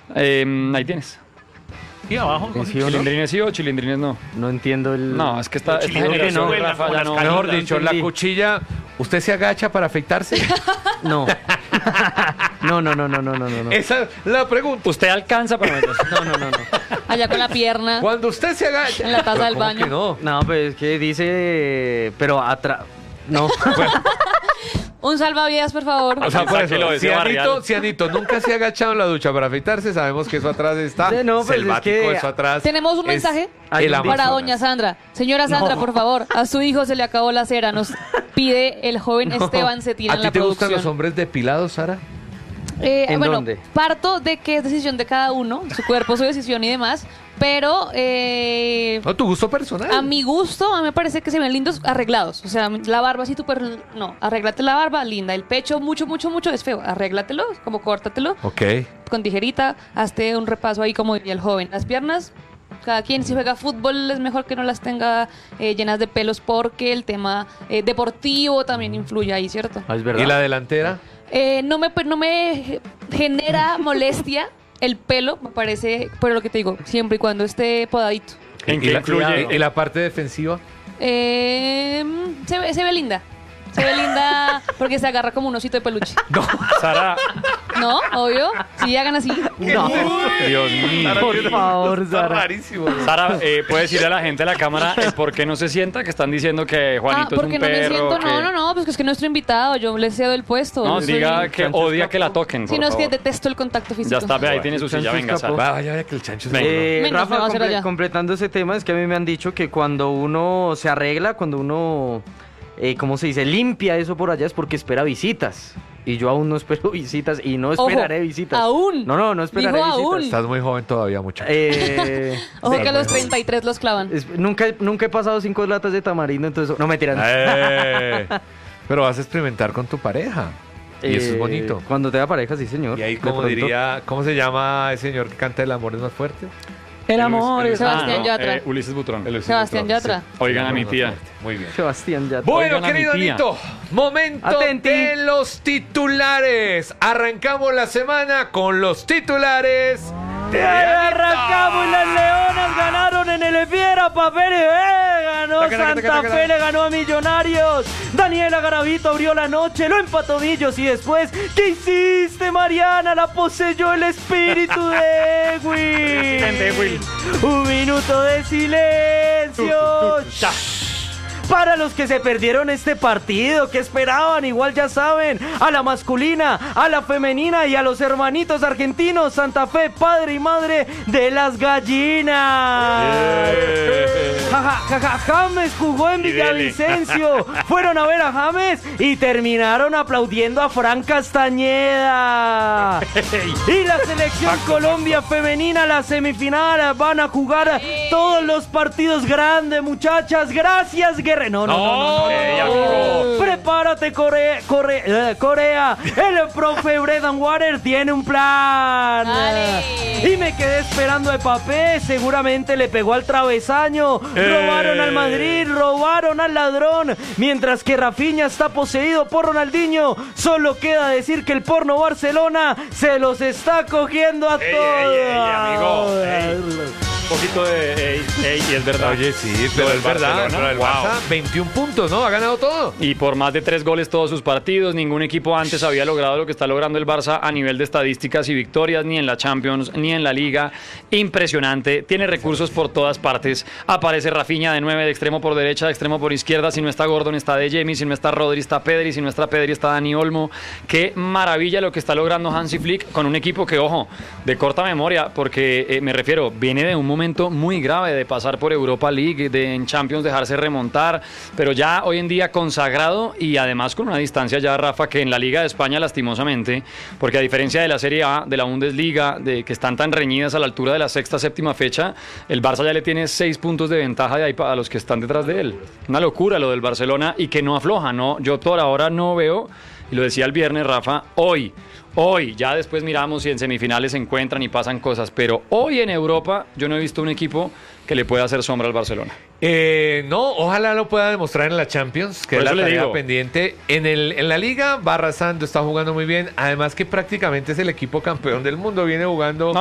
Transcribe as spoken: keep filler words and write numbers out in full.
Eh, ahí tienes. Y abajo. Chilindrines sí o chilindrines no. No entiendo el... No, es que está... esta Chilindrines generación no, de Rafa ya no- Mejor no dicho, la entendí. cuchilla, ¿usted se agacha para afeitarse? No. No, no, no, no, no, no, no. Esa es la pregunta. Usted alcanza para meterse. No, no, no, no. Allá con la pierna. Cuando usted se agacha... En la taza Pero del ¿cómo baño. que no? No, pues es que dice... Pero atrás... No. Un salvavidas, por favor. O sea, por Sáquelo de eso, ese si Anito, barrial. si Anito nunca se ha agachado en la ducha para afeitarse, sabemos que eso atrás está Sí, no, pues es selvático, que- eso atrás. Tenemos un es mensaje Hay el un- Amazonas. para doña Sandra. Señora Sandra, No. por favor, a su hijo se le acabó la cera. Nos pide el joven Esteban Cetina ¿A en ti la te gustan producción. los hombres depilados, Sara? Eh, ¿En bueno, dónde? parto de que es decisión de cada uno, su cuerpo, su decisión y demás, pero eh, No, tu gusto personal. a mi gusto, a mí me parece que se ven lindos arreglados. O sea, la barba así súper... No, arréglate la barba, linda. El pecho mucho, mucho, mucho es feo. Arréglatelo, como córtatelo, Ok. con tijerita, hazte un repaso ahí como diría el joven. Las piernas... Cada quien, si juega fútbol, es mejor que no las tenga eh, llenas de pelos porque el tema eh, deportivo también influye ahí, ¿cierto? Ah, es verdad. ¿Y la delantera? Eh, no, me, no me genera molestia el pelo, me parece, pero lo que te digo, siempre y cuando esté podadito. ¿En ¿Y qué la, influye? y la parte defensiva? Eh, se, ve, se ve linda. Se ve linda porque se agarra como un osito de peluche. Sara, ¿No? Obvio. Si hagan así. No. Dios mío. Por favor, Está Sara. rarísimo. Sara, eh, ¿puedes decirle a la gente de la cámara el por qué no se sienta? Que están diciendo que Ah, Juanito es porque un no me perro. siento. que- No, no, no, pues que es que nuestro invitado, yo le cedo el puesto. No, Yo soy- diga que Chancho odia escapó. que la toquen, por Si no, es que favor. detesto el contacto físico. Ya está, ve, ahí tiene su silla, Chancho venga, escapó. Sara. Vaya, vaya que el chancho es Venga. bueno. Eh, Menos me Rafa, va a hacer comple- allá. completando ese tema, es que a mí me han dicho que cuando uno se arregla, cuando uno, eh, ¿cómo se dice? Limpia eso por allá es porque espera visitas. Y yo aún no espero visitas y no Ojo, esperaré visitas. aún. No, no, no esperaré Dijo visitas. aún. Estás muy joven todavía, muchacho. Eh, Ojo sí, que a los bueno. treinta y tres los clavan. Es- nunca, nunca he pasado cinco latas de tamarindo, entonces... No, me tiran. Eh, pero vas a experimentar con tu pareja. Y eso es bonito. Cuando tenga pareja, sí, señor. Y ahí, De como pronto. diría, ¿cómo se llama ese señor que canta El amor es más fuerte? El amor es... Sebastián Ah, no, Yatra. eh, Ulises Butrón. Sebastián Yatra. Oigan a mi tía. Muy bien. Sebastián ya. Bueno, Oigan a mi querido tía. Anito, momento Atenti. de los titulares. Arrancamos la semana con los titulares. de Arrancamos y las Leonas ganaron en el Fiera Papeles. ¡Eh! Ganó Taca, taca, taca, Santa taca. Fe, le ganó a Millonarios. Daniela Garavito abrió la noche, lo empató Millos y después, ¿qué hiciste, Mariana? La poseyó el espíritu de Edwin. Un minuto de silencio. Para los que se perdieron este partido, que esperaban, igual ya saben, a la masculina, a la femenina y a los hermanitos argentinos, Santa Fe, padre y madre de las gallinas. Ja, ja, ja, ja, James jugó en Y dele. Villavicencio. Fueron a ver a James y terminaron aplaudiendo a Fran Castañeda. Y la selección Colombia femenina, la semifinal, van a jugar todos los partidos grandes, muchachas. Gracias, Guerrero. No, no, no, no, no, Ey, no. amigo. Prepárate, Corea, Corea, eh, Corea. El profe Bredan Water tiene un plan. Dale. Y me quedé esperando a Papé. Seguramente le pegó al travesaño. Robaron al Madrid, robaron al ladrón. Mientras que Rafinha está poseído por Ronaldinho. Solo queda decir que el porno Barcelona se los está cogiendo a Ey, todos. ey, ey, amigo, ey. Un poquito de... Ey, ey, y es verdad. Oye, sí, Lo pero del es verdad. Barcelona, Pero el wow. Barça, veintiún puntos, ¿no? Ha ganado todo. Y por más de tres goles todos sus partidos, ningún equipo antes había logrado lo que está logrando el Barça a nivel de estadísticas y victorias, ni en la Champions, ni en la Liga. Impresionante, tiene recursos por todas partes. Aparece Rafinha de nueve, de extremo por derecha, de extremo por izquierda. Si no está Gordon, está De Jemi. Si no está Rodri, está Pedri. Si no está Pedri, está Dani Olmo. Qué maravilla lo que está logrando Hansi Flick con un equipo que, ojo, de corta memoria, porque eh, me refiero, viene de un momento muy grave de pasar por Europa League, de en Champions dejarse remontar, pero ya hoy en día consagrado y además con una distancia ya, Rafa, que en la Liga de España lastimosamente, porque a diferencia de la Serie A, de la Bundesliga, de que están tan reñidas a la altura de la sexta, séptima fecha, el Barça ya le tiene seis puntos de ventaja de ahí a los que están detrás de él. Una locura lo del Barcelona y que no afloja, ¿no? Yo por ahora no veo, y lo decía el viernes, Rafa, hoy, hoy, ya después miramos si en semifinales se encuentran y pasan cosas, pero hoy en Europa yo no he visto un equipo que le pueda hacer sombra al Barcelona. Eh, no, ojalá lo pueda demostrar en la Champions, que Por es la eso le tarea digo. pendiente. En, el, en la Liga va arrasando, está jugando muy bien. Además que prácticamente es el equipo campeón del mundo, viene jugando No,